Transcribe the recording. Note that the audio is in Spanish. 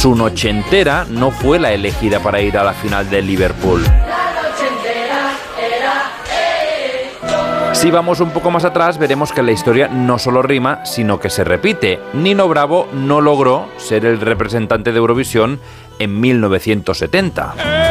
Su noche entera no fue la elegida para ir a la final de Liverpool. Si vamos un poco más atrás, veremos que la historia no solo rima, sino que se repite. Nino Bravo no logró ser el representante de Eurovisión en 1970.